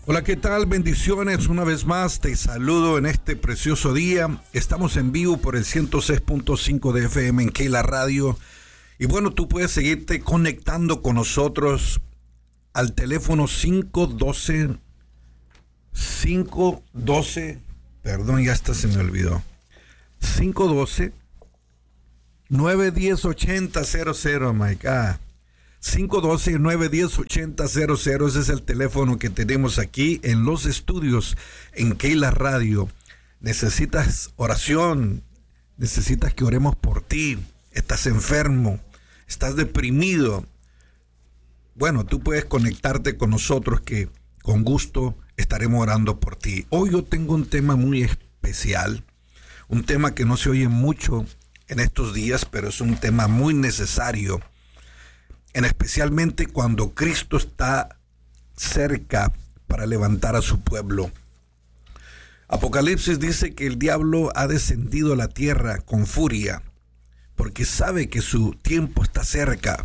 Hola, ¿qué tal? Bendiciones. Una vez más te saludo en este precioso día. Estamos en vivo por el 106.5 de FM en Keila Radio. Y bueno, tú puedes seguirte conectando con nosotros al teléfono 512, perdón, ya hasta se me olvidó. 512-910-8000, Mike. 512-910-8000, ese es el teléfono que tenemos aquí en los estudios en Keila Radio. Necesitas oración, necesitas que oremos por ti, estás enfermo, estás deprimido. Bueno, tú puedes conectarte con nosotros que con gusto estaremos orando por ti. Hoy yo tengo un tema muy especial, un tema que no se oye mucho en estos días, pero es un tema muy necesario. Especialmente cuando Cristo está cerca para levantar a su pueblo. Apocalipsis dice que el diablo ha descendido a la tierra con furia, porque sabe que su tiempo está cerca.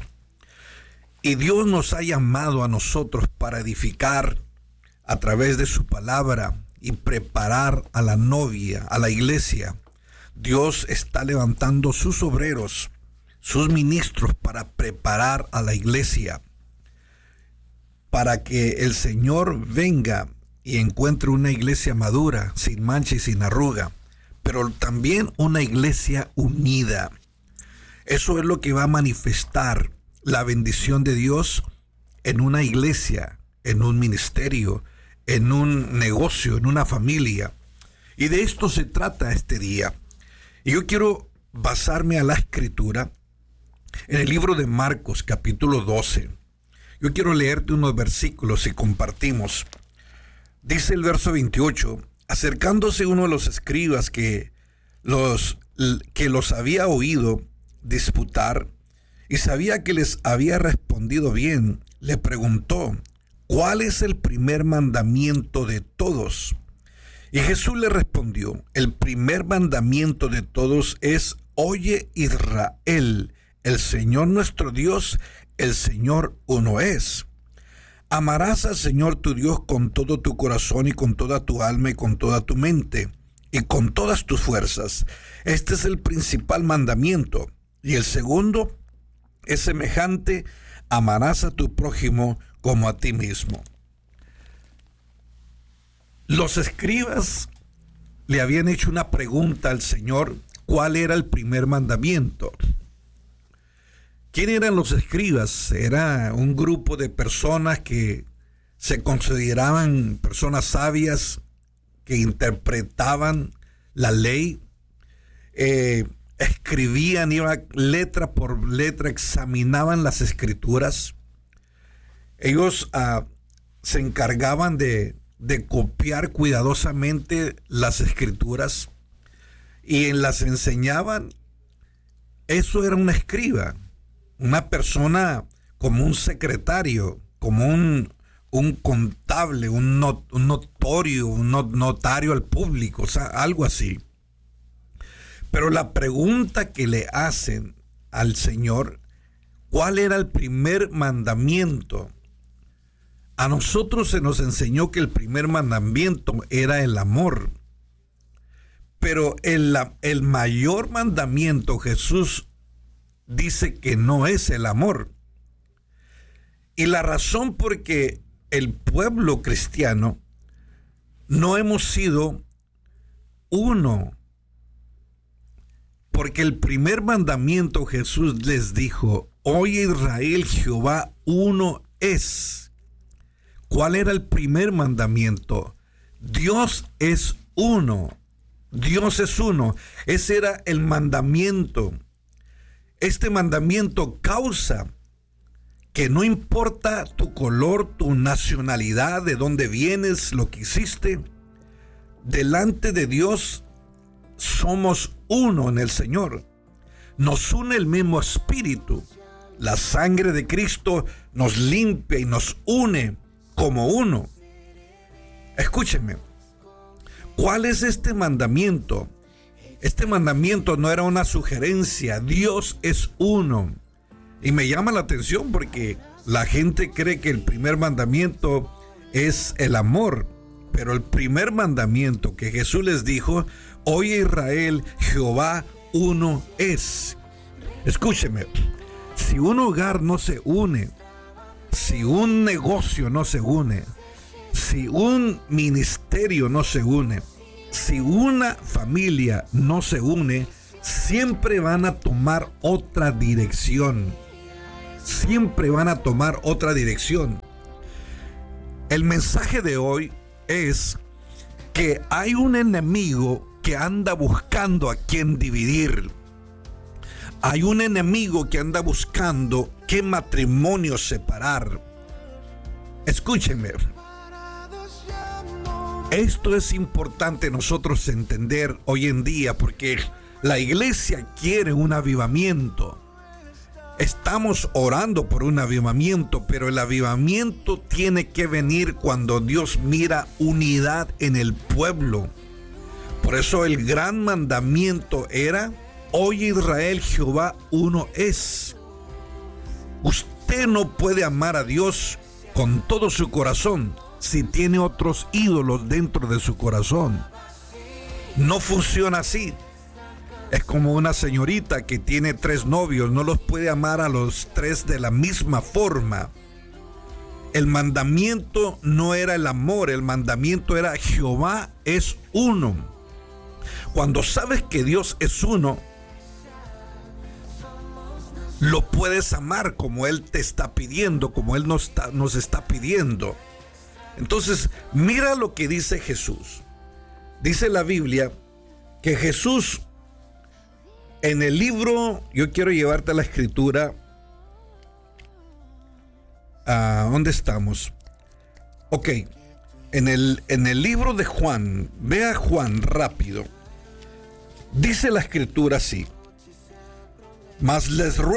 Y Dios nos ha llamado a nosotros para edificar a través de su palabra y preparar a la novia, a la iglesia. Dios está levantando sus obreros, sus ministros, para preparar a la iglesia, para que el Señor venga y encuentre una iglesia madura, sin mancha y sin arruga, pero también una iglesia unida. Eso es lo que va a manifestar la bendición de Dios en una iglesia, en un ministerio, en un negocio, en una familia. Y de esto se trata este día. Y yo quiero basarme a la Escritura en el libro de Marcos, capítulo 12. Yo quiero leerte unos versículos y compartimos. Dice el verso 28, acercándose uno de los escribas que los había oído disputar y sabía que les había respondido bien, le preguntó, ¿cuál es el primer mandamiento de todos? Y Jesús le respondió, el primer mandamiento de todos es, oye Israel, el Señor nuestro Dios, el Señor uno es. Amarás al Señor tu Dios con todo tu corazón y con toda tu alma y con toda tu mente y con todas tus fuerzas. Este es el principal mandamiento. Y el segundo es semejante, amarás a tu prójimo como a ti mismo. Los escribas le habían hecho una pregunta al Señor, ¿cuál era el primer mandamiento? ¿Quién eran los escribas? Era un grupo de personas que se consideraban personas sabias, que interpretaban la ley, escribían, iban letra por letra, examinaban las escrituras. Ellos se encargaban de copiar cuidadosamente las escrituras y las enseñaban. Eso era un escriba. Una persona como un secretario, como un contable, un notario al público, o sea, algo así. Pero la pregunta que le hacen al Señor, ¿cuál era el primer mandamiento? A nosotros se nos enseñó que el primer mandamiento era el amor. Pero el mayor mandamiento, Jesús dice que no es el amor. Y la razón por que el pueblo cristiano no hemos sido uno, porque el primer mandamiento Jesús les dijo, oye Israel, Jehová uno es. ¿Cuál era el primer mandamiento? Dios es uno. Dios es uno. Ese era el mandamiento. Este mandamiento causa que no importa tu color, tu nacionalidad, de dónde vienes, lo que hiciste, delante de Dios somos uno en el Señor. Nos une el mismo espíritu. La sangre de Cristo nos limpia y nos une como uno. Escúchenme. ¿Cuál es este mandamiento? Este mandamiento no era una sugerencia. Dios es uno. Y me llama la atención porque la gente cree que el primer mandamiento es el amor. Pero el primer mandamiento que Jesús les dijo: oye Israel, Jehová uno es. Escúcheme, si un hogar no se une, si un negocio no se une, si un ministerio no se une, si una familia no se une, siempre van a tomar otra dirección. Siempre van a tomar otra dirección. El mensaje de hoy es que hay un enemigo que anda buscando a quien dividir. Hay un enemigo que anda buscando qué matrimonio separar. Escúchenme. Esto es importante nosotros entender hoy en día, porque la iglesia quiere un avivamiento. Estamos orando por un avivamiento, pero el avivamiento tiene que venir cuando Dios mira unidad en el pueblo. Por eso el gran mandamiento era: oye Israel, Jehová uno es. Usted no puede amar a Dios con todo su corazón si tiene otros ídolos dentro de su corazón. No funciona así. Es como una señorita que tiene 3 novios, no los puede amar a los 3 de la misma forma. El mandamiento no era el amor, el mandamiento era: Jehová es uno. Cuando sabes que Dios es uno, lo puedes amar como Él te está pidiendo, como Él nos está pidiendo. Entonces, mira lo que dice Jesús. Dice la Biblia que Jesús, en el libro, yo quiero llevarte a la escritura. ¿Dónde estamos? Ok, en el libro de Juan, vea Juan rápido. Dice la escritura así: mas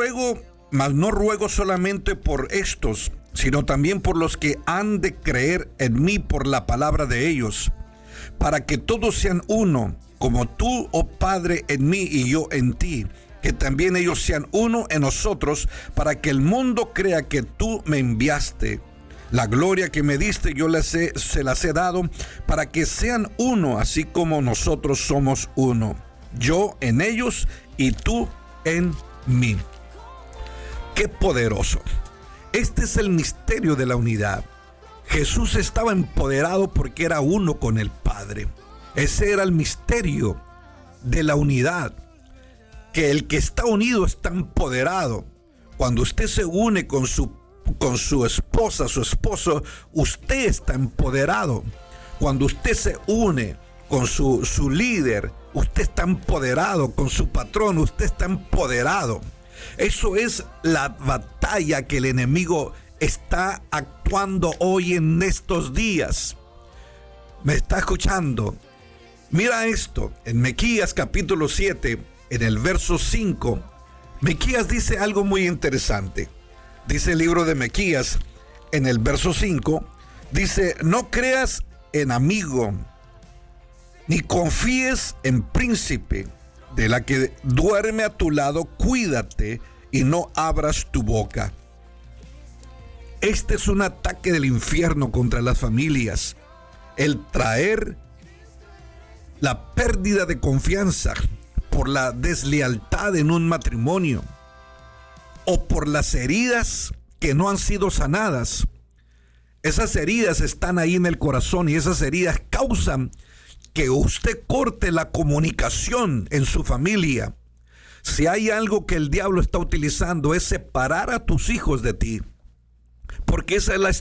no ruego solamente por estos, sino también por los que han de creer en mí por la palabra de ellos, para que todos sean uno, como tú, oh Padre, en mí y yo en ti, que también ellos sean uno en nosotros, para que el mundo crea que tú me enviaste. La gloria que me diste yo se las he dado, para que sean uno, así como nosotros somos uno. Yo en ellos y tú en mí. ¡Qué poderoso! Este es el misterio de la unidad. Jesús estaba empoderado porque era uno con el Padre. Ese era el misterio de la unidad, que el que está unido está empoderado. Cuando usted se une con su esposa, su esposo, usted está empoderado. Cuando usted se une con su líder, usted está empoderado. Con su patrón, usted está empoderado. Eso es la batalla que el enemigo está actuando hoy en estos días. ¿Me está escuchando? Mira esto, en Miqueas capítulo 7, en el verso 5, Miqueas dice algo muy interesante. Dice el libro de Miqueas, en el verso 5, dice: no creas en amigo, ni confíes en príncipe. De la que duerme a tu lado, cuídate y no abras tu boca. Este es un ataque del infierno contra las familias. El traer la pérdida de confianza por la deslealtad en un matrimonio, o por las heridas que no han sido sanadas. Esas heridas están ahí en el corazón y esas heridas causan que usted corte la comunicación en su familia. Si hay algo que el diablo está utilizando, es separar a tus hijos de ti. Porque esa es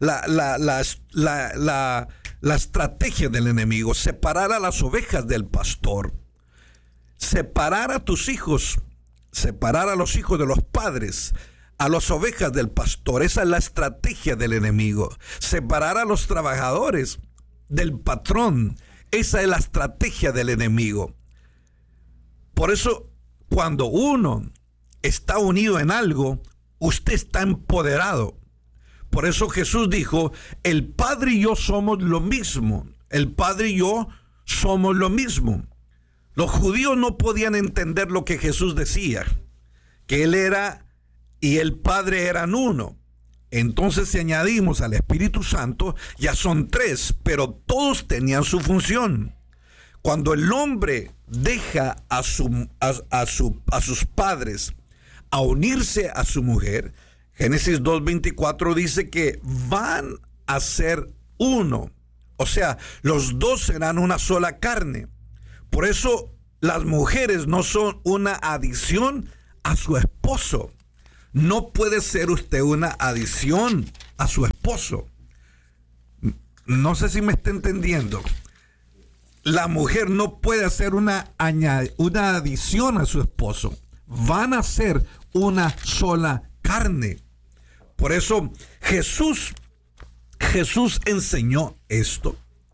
la estrategia del enemigo: separar a las ovejas del pastor. Separar a tus hijos, separar a los hijos de los padres, a las ovejas del pastor. Esa es la estrategia del enemigo. Separar a los trabajadores del patrón. Esa es la estrategia del enemigo. Por eso, cuando uno está unido en algo, usted está empoderado. Por eso Jesús dijo: el Padre y yo somos lo mismo. El Padre y yo somos lo mismo. Los judíos no podían entender lo que Jesús decía, que Él era y el Padre eran uno. Entonces, si añadimos al Espíritu Santo, ya son 3, pero todos tenían su función. Cuando el hombre deja a sus padres a unirse a su mujer, Génesis 2:24 dice que van a ser uno. O sea, los dos serán una sola carne. Por eso las mujeres no son una adición a su esposo. No puede ser usted una adición a su esposo. No sé si me está entendiendo. La mujer no puede hacer una adición a su esposo. Van a ser una sola carne. Por eso Jesús enseñó esto.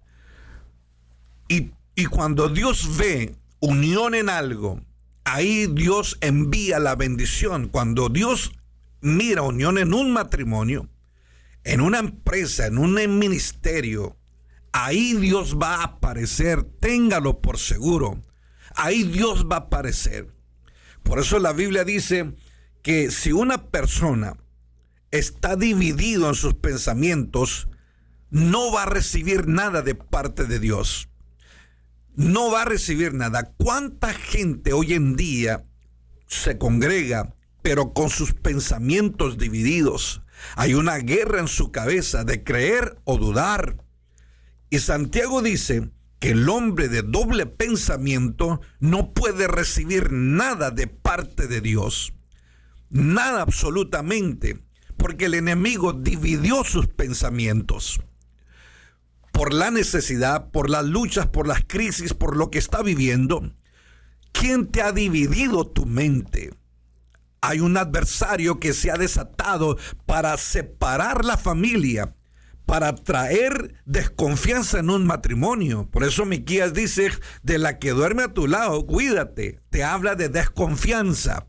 Y cuando Dios ve unión en algo, ahí Dios envía la bendición. Cuando Dios mira unión en un matrimonio, en una empresa, en un ministerio, ahí Dios va a aparecer. Téngalo por seguro. Ahí Dios va a aparecer. Por eso la Biblia dice que si una persona está dividido en sus pensamientos, no va a recibir nada de parte de Dios. No va a recibir nada. ¿Cuánta gente hoy en día se congrega, pero con sus pensamientos divididos? Hay una guerra en su cabeza de creer o dudar. Y Santiago dice que el hombre de doble pensamiento no puede recibir nada de parte de Dios. Nada absolutamente. Porque el enemigo dividió sus pensamientos. Por la necesidad, por las luchas, por las crisis, por lo que está viviendo. ¿Quién te ha dividido tu mente? Hay un adversario que se ha desatado para separar la familia, para traer desconfianza en un matrimonio. Por eso Miqueas dice, de la que duerme a tu lado, cuídate. Te habla de desconfianza.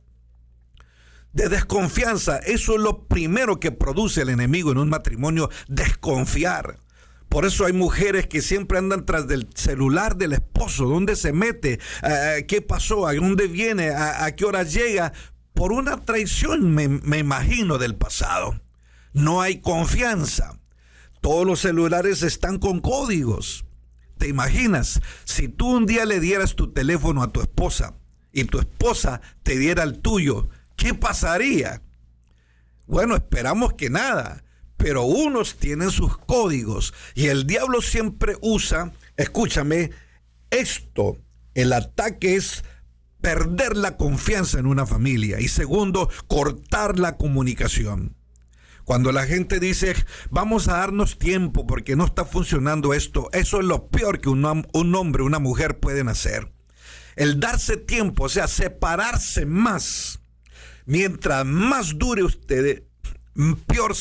De desconfianza. Eso es lo primero que produce el enemigo en un matrimonio, desconfiar. Por eso hay mujeres que siempre andan tras del celular del esposo. ¿Dónde se mete? ¿Qué pasó? ¿A dónde viene? ¿A qué hora llega? Por una traición, me imagino, del pasado. No hay confianza. Todos los celulares están con códigos. ¿Te imaginas? Si tú un día le dieras tu teléfono a tu esposa y tu esposa te diera el tuyo, ¿qué pasaría? Bueno, esperamos que nada. Pero unos tienen sus códigos y el diablo siempre usa, escúchame, esto, el ataque es perder la confianza en una familia y segundo, cortar la comunicación. Cuando la gente dice, vamos a darnos tiempo porque no está funcionando esto, eso es lo peor que un hombre, una mujer pueden hacer. El darse tiempo, o sea, separarse más. Mientras más dure usted, peor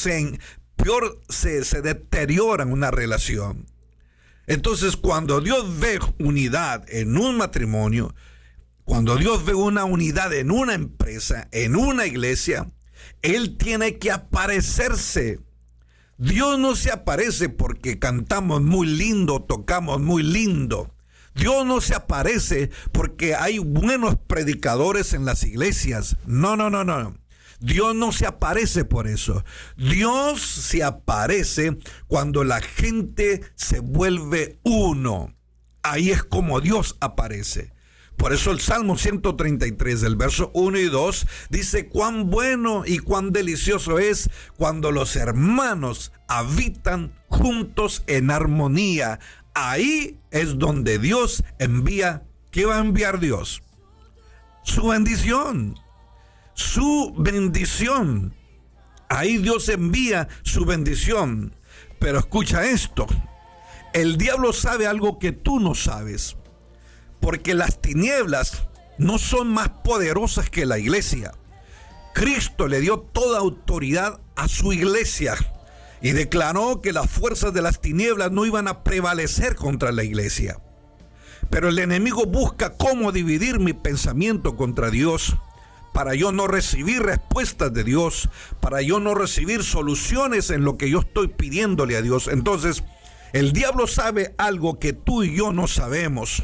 se deteriora una relación. Entonces, cuando Dios ve unidad en un matrimonio, cuando Dios ve una unidad en una empresa, en una iglesia, Él tiene que aparecerse. Dios no se aparece porque cantamos muy lindo, tocamos muy lindo. Dios no se aparece porque hay buenos predicadores en las iglesias. No. Dios no se aparece por eso. Dios se aparece cuando la gente se vuelve uno. Ahí es como Dios aparece. Por eso el Salmo 133, del verso 1 y 2, dice, cuán bueno y cuán delicioso es cuando los hermanos habitan juntos en armonía. Ahí es donde Dios envía. ¿Qué va a enviar Dios? Su bendición. Su bendición. Ahí Dios envía su bendición. Pero escucha esto. El diablo sabe algo que tú no sabes. Porque las tinieblas no son más poderosas que la iglesia. Cristo le dio toda autoridad a su iglesia y declaró que las fuerzas de las tinieblas no iban a prevalecer contra la iglesia. Pero el enemigo busca cómo dividir mi pensamiento contra Dios, para yo no recibir respuestas de Dios, para yo no recibir soluciones en lo que yo estoy pidiéndole a Dios. Entonces, el diablo sabe algo que tú y yo no sabemos.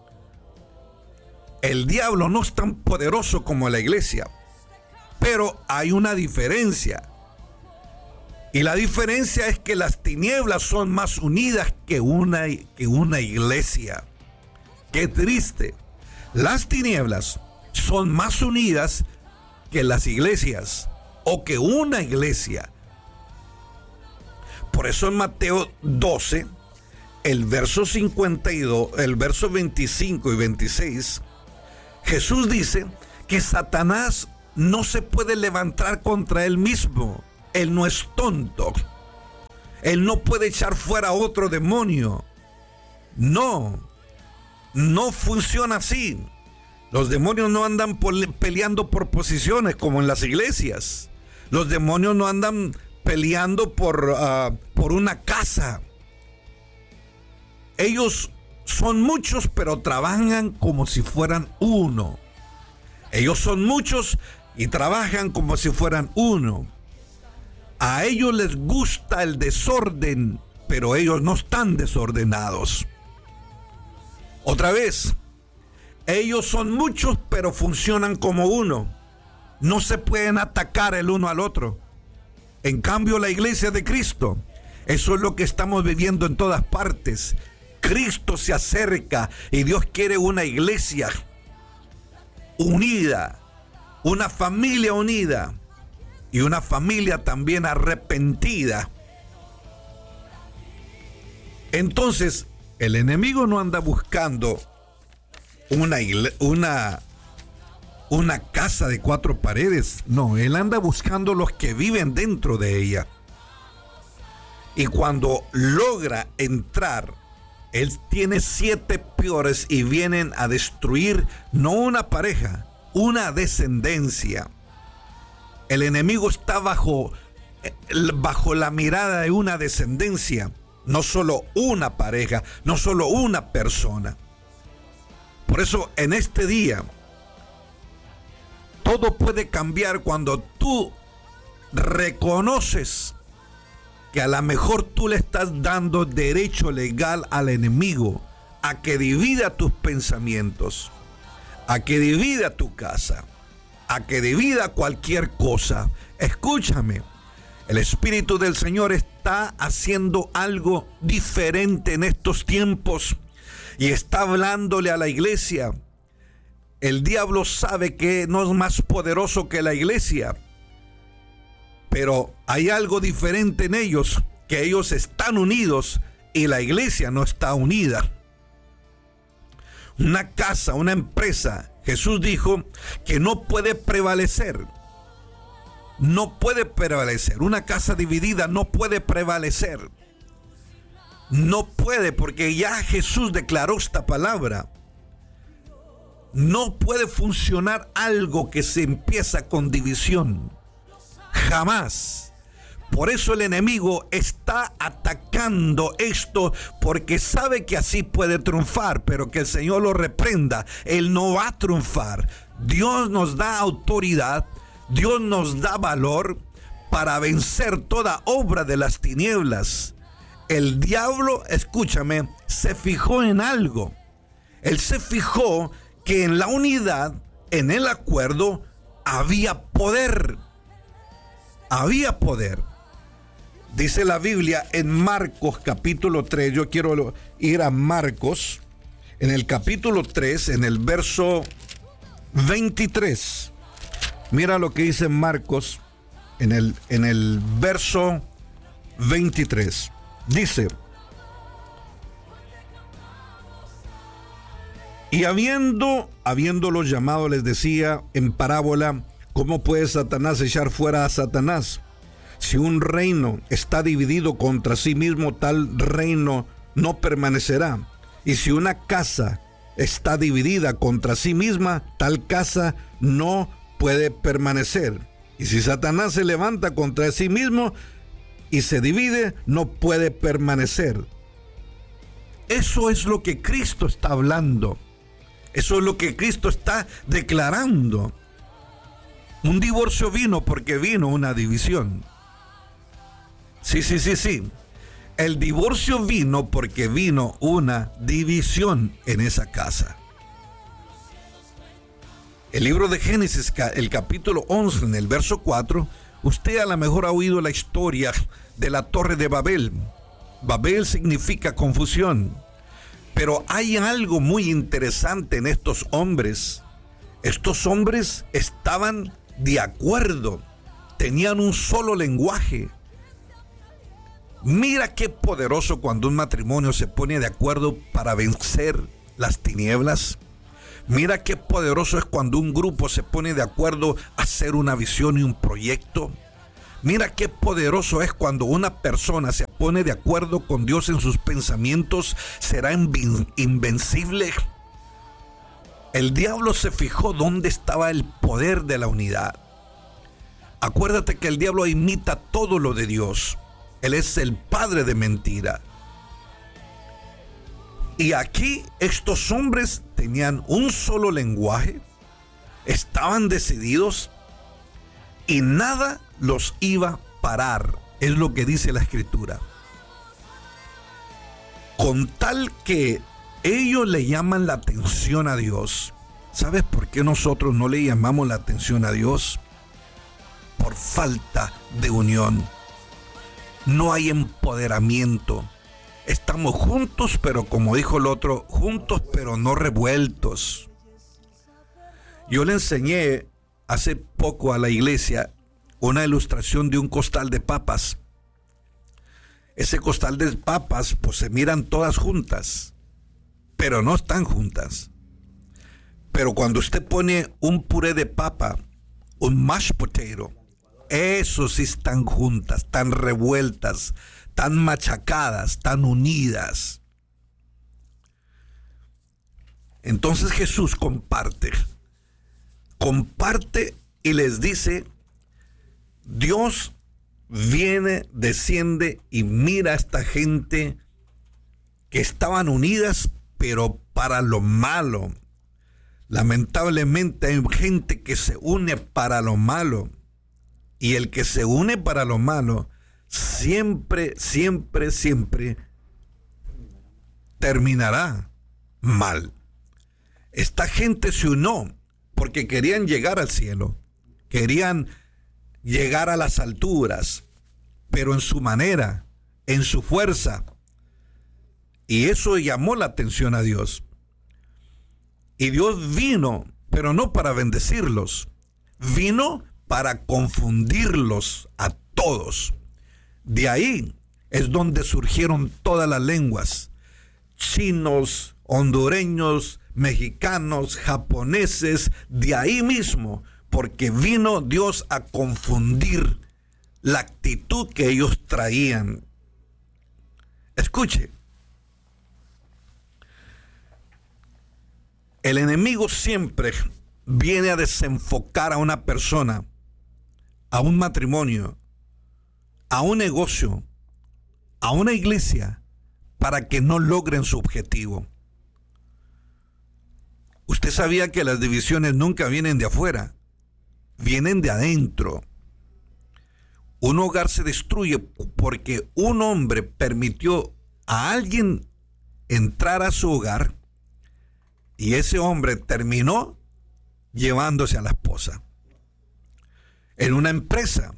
El diablo no es tan poderoso como la iglesia, pero hay una diferencia. Y la diferencia es que las tinieblas son más unidas que una iglesia. Qué triste. Las tinieblas son más unidas que las iglesias o que una iglesia. Por eso en Mateo 12, el verso 52, el verso 25 y 26, Jesús dice que Satanás no se puede levantar contra él mismo. Él no es tonto. Él no puede echar fuera otro demonio. No funciona así. Los demonios no andan peleando por posiciones como en las iglesias. Los demonios no andan peleando por una casa. Ellos son muchos, pero trabajan como si fueran uno. Ellos son muchos y trabajan como si fueran uno. A ellos les gusta el desorden, pero ellos no están desordenados. Otra vez, ellos son muchos, pero funcionan como uno. No se pueden atacar el uno al otro. En cambio, la iglesia de Cristo, eso es lo que estamos viviendo en todas partes. Cristo se acerca y Dios quiere una iglesia unida, una familia unida y una familia también arrepentida. Entonces, el enemigo no anda buscando una casa de 4 paredes. No, él anda buscando los que viven dentro de ella. Y cuando logra entrar, él tiene 7 peores y vienen a destruir no una pareja, una descendencia. El enemigo está bajo la mirada de una descendencia, no solo una pareja, no solo una persona. Por eso en este día, todo puede cambiar cuando tú reconoces que a lo mejor tú le estás dando derecho legal al enemigo a que divida tus pensamientos, a que divida tu casa, a que divida cualquier cosa. Escúchame, el Espíritu del Señor está haciendo algo diferente en estos tiempos y está hablándole a la iglesia. El diablo sabe que no es más poderoso que la iglesia, pero hay algo diferente en ellos, que ellos están unidos y la iglesia no está unida. Una casa, una empresa, Jesús dijo que no puede prevalecer. No puede prevalecer. Una casa dividida no puede prevalecer. No puede, porque ya Jesús declaró esta palabra. No puede funcionar algo que se empieza con división. Jamás. Por eso el enemigo está atacando esto, porque sabe que así puede triunfar, pero que el Señor lo reprenda. Él no va a triunfar. Dios nos da autoridad, Dios nos da valor para vencer toda obra de las tinieblas. El diablo, escúchame, se fijó en algo. Él se fijó que en la unidad, en el acuerdo, había poder. Había poder. Dice la Biblia en Marcos capítulo 3, yo quiero ir a Marcos, en el capítulo 3, en el verso 23. Mira lo que dice Marcos en el verso 23. Dice: y habiéndolos llamado, les decía en parábola: ¿cómo puede Satanás echar fuera a Satanás? Si un reino está dividido contra sí mismo, tal reino no permanecerá. Y si una casa está dividida contra sí misma, tal casa no puede permanecer. Y si Satanás se levanta contra sí mismo y se divide, no puede permanecer. Eso es lo que Cristo está hablando. Eso es lo que Cristo está declarando. Un divorcio vino porque vino una división. Sí. El divorcio vino porque vino una división en esa casa. El libro de Génesis, el capítulo 11, en el verso 4, Usted a lo mejor ha oído la historia de la Torre de Babel. Babel significa confusión. Pero hay algo muy interesante en estos hombres. Estos hombres estaban de acuerdo, tenían un solo lenguaje. Mira qué poderoso cuando un matrimonio se pone de acuerdo para vencer las tinieblas. Mira qué poderoso es cuando un grupo se pone de acuerdo a hacer una visión y un proyecto. Mira qué poderoso es cuando una persona se pone de acuerdo con Dios en sus pensamientos, será invencible. El diablo se fijó dónde estaba el poder de la unidad. Acuérdate que el diablo imita todo lo de Dios. Él es el padre de mentira. Y aquí estos hombres tenían un solo lenguaje, estaban decididos y nada los iba a parar, es lo que dice la Escritura. Con tal que ellos le llaman la atención a Dios. ¿Sabes por qué nosotros no le llamamos la atención a Dios? Por falta de unión. No hay empoderamiento. Estamos juntos, pero como dijo el otro, juntos pero no revueltos. Yo le enseñé hace poco a la iglesia una ilustración de un costal de papas. Ese costal de papas, pues se miran todas juntas, pero no están juntas. Pero cuando usted pone un puré de papa, un mashed potato, esos sí están juntas, tan revueltas, tan machacadas, tan unidas. Entonces Jesús comparte y les dice, Dios viene, desciende y mira a esta gente que estaban unidas, pero para lo malo. Lamentablemente hay gente que se une para lo malo. Y el que se une para lo malo, siempre terminará mal. Esta gente se unió porque querían llegar al cielo, querían llegar a las alturas, pero en su manera, en su fuerza. Y eso llamó la atención a Dios. Y Dios vino, pero no para bendecirlos, vino para confundirlos a todos. De ahí es donde surgieron todas las lenguas, chinos, hondureños, mexicanos, japoneses, de ahí mismo, porque vino Dios a confundir la actitud que ellos traían. Escuche, el enemigo siempre viene a desenfocar a una persona, a un matrimonio, a un negocio, a una iglesia, para que no logren su objetivo. Usted sabía que las divisiones nunca vienen de afuera, vienen de adentro. Un hogar se destruye porque un hombre permitió a alguien entrar a su hogar y ese hombre terminó llevándose a la esposa. En una empresa,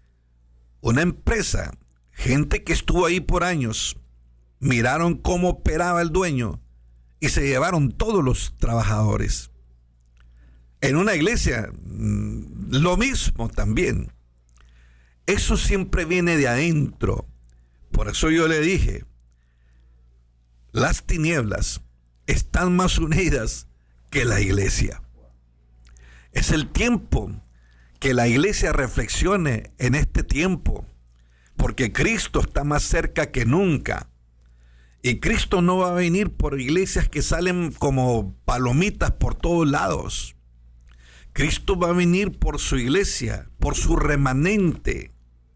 gente que estuvo ahí por años, miraron cómo operaba el dueño y se llevaron todos los trabajadores. En una iglesia, lo mismo también. Eso siempre viene de adentro. Por eso yo le dije, las tinieblas están más unidas que la iglesia. Es el tiempo que la iglesia reflexione en este tiempo, porque Cristo está más cerca que nunca. Y Cristo no va a venir por iglesias que salen como palomitas por todos lados. Cristo va a venir por su iglesia, por su remanente.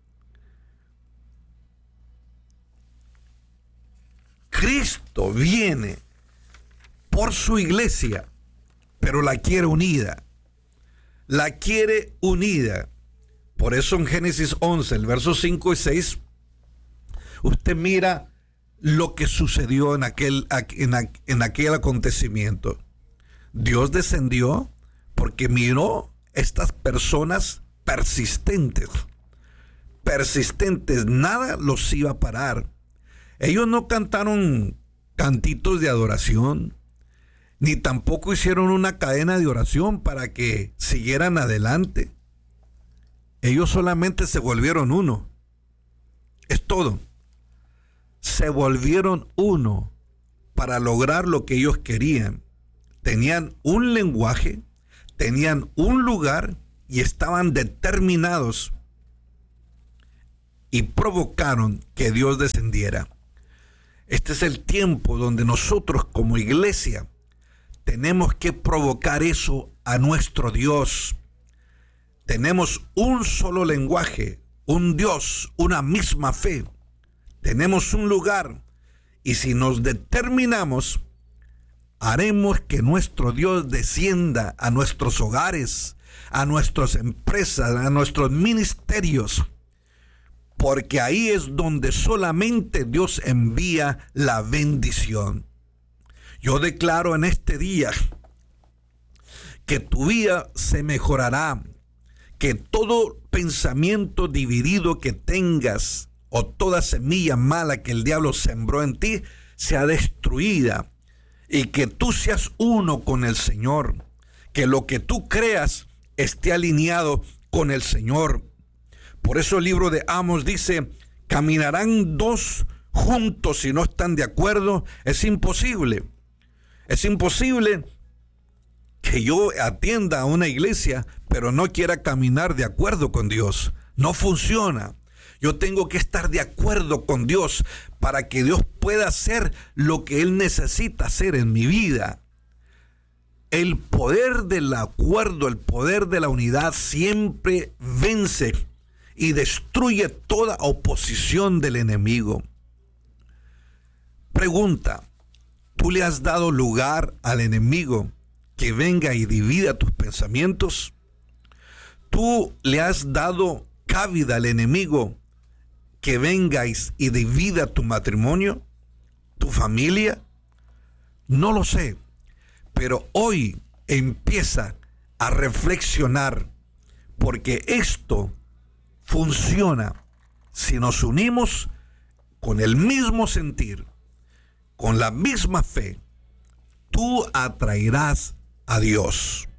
Cristo viene por su iglesia, pero la quiere unida. La quiere unida. Por eso en Génesis 11, el verso 5 y 6, usted mira lo que sucedió en aquel acontecimiento. Dios descendió porque miró estas personas persistentes. persistentes, nada los iba a parar. Ellos no cantaron cantitos de adoración, ni tampoco hicieron una cadena de oración para que siguieran adelante. Ellos solamente se volvieron uno. Es todo. Se volvieron uno para lograr lo que ellos querían. Tenían un lenguaje, tenían un lugar y estaban determinados y provocaron que Dios descendiera. Este es el tiempo donde nosotros como iglesia tenemos que provocar eso a nuestro Dios. Tenemos un solo lenguaje, un Dios, una misma fe. Tenemos un lugar y si nos determinamos, haremos que nuestro Dios descienda a nuestros hogares, a nuestras empresas, a nuestros ministerios. Porque ahí es donde solamente Dios envía la bendición. Yo declaro en este día que tu vida se mejorará, que todo pensamiento dividido que tengas o toda semilla mala que el diablo sembró en ti sea destruida y que tú seas uno con el Señor, que lo que tú creas esté alineado con el Señor. Por eso el libro de Amos dice, caminarán dos juntos si no están de acuerdo. Es imposible. Es imposible que yo atienda a una iglesia, pero no quiera caminar de acuerdo con Dios. No funciona. Yo tengo que estar de acuerdo con Dios para que Dios pueda hacer lo que Él necesita hacer en mi vida. El poder del acuerdo, el poder de la unidad siempre vence y destruye toda oposición del enemigo. Pregunta, ¿tú le has dado lugar al enemigo que venga y divida tus pensamientos? ¿Tú le has dado cabida al enemigo que venga y divida tu matrimonio, tu familia? No lo sé, pero hoy empieza a reflexionar, porque esto funciona si nos unimos con el mismo sentir, con la misma fe. Tú atraerás a Dios.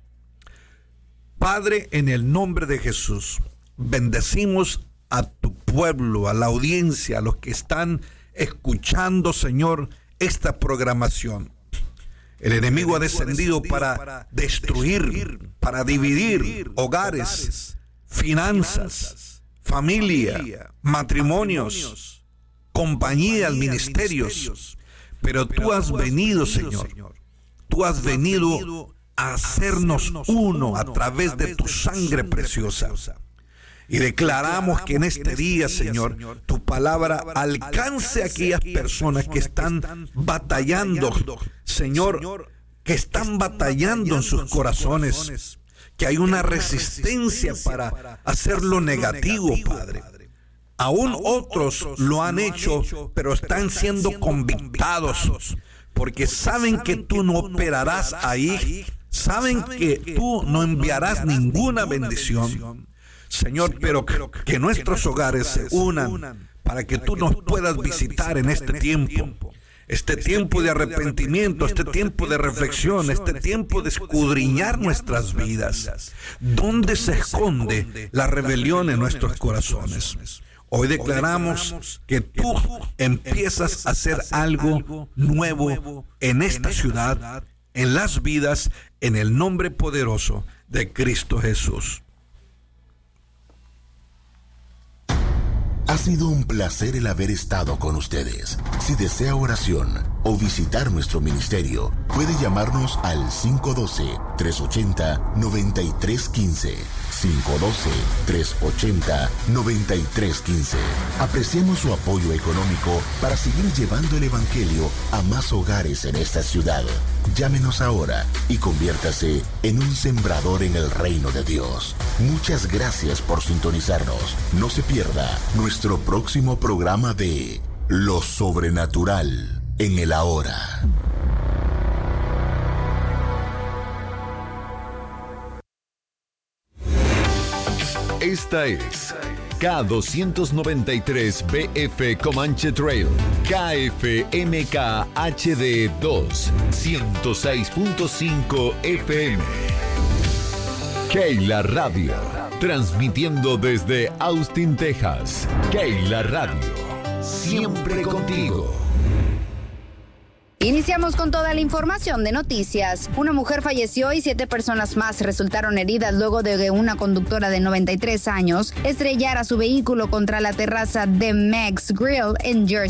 Padre, en el nombre de Jesús, bendecimos a tu pueblo, a la audiencia, a los que están escuchando, Señor, esta programación. El enemigo ha descendido para destruir, para dividir hogares, finanzas, familia, matrimonios, compañías, ministerios. Pero tú has venido, Señor. Tú has venido a hacernos uno a través de tu sangre preciosa. Y declaramos que en este día, Señor, tu palabra alcance a aquellas personas que están batallando, Señor, que están batallando en sus corazones, que hay una resistencia para hacer lo negativo, Padre. Aún otros lo han hecho, pero están siendo convictados, porque saben que tú no operarás ahí, saben que tú no enviarás ninguna bendición. Señor, pero que nuestros hogares se unan para que tú nos puedas visitar en este tiempo de arrepentimiento, este tiempo de reflexión, este tiempo de escudriñar nuestras vidas. ¿Dónde se esconde la rebelión en nuestros corazones? Hoy declaramos que tú empiezas a hacer algo nuevo en esta ciudad, en las vidas, en el nombre poderoso de Cristo Jesús. Ha sido un placer el haber estado con ustedes. Si desea oración o visitar nuestro ministerio, puede llamarnos al 512-380-9315. 512-380-9315. Apreciamos su apoyo económico para seguir llevando el Evangelio a más hogares en esta ciudad. Llámenos ahora y conviértase en un sembrador en el reino de Dios. Muchas gracias por sintonizarnos. No se pierda nuestro próximo programa de Lo Sobrenatural en el Ahora. Esta es K293BF Comanche Trail, KFMK HD 2, 106.5 FM. Keila Radio, transmitiendo desde Austin, Texas. Keila Radio, siempre contigo. Iniciamos con toda la información de noticias. Una mujer falleció y 7 personas más resultaron heridas luego de que una conductora de 93 años estrellara su vehículo contra la terraza de Meg's Grill en Jersey